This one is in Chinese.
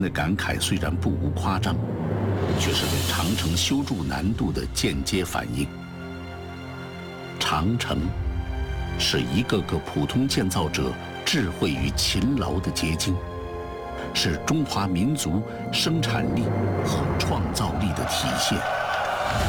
的感慨虽然不无夸张，却是对长城修筑难度的间接反应。长城是一个个普通建造者智慧与勤劳的结晶，是中华民族生产力和创造力的体现。